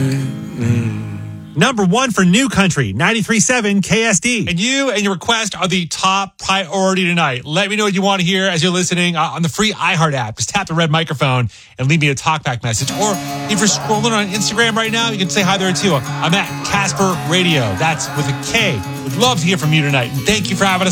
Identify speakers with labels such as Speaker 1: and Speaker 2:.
Speaker 1: Number 1 for New Country, 93.7 KSD.
Speaker 2: And you and your request are the top priority tonight. Let me know what you want to hear as you're listening on the free iHeart app. Just tap the red microphone and leave me a talkback message. Or if you're scrolling on Instagram right now, you can say hi there too. I'm at Casper Radio. That's with a K. Would love to hear from you tonight. And thank you for having us.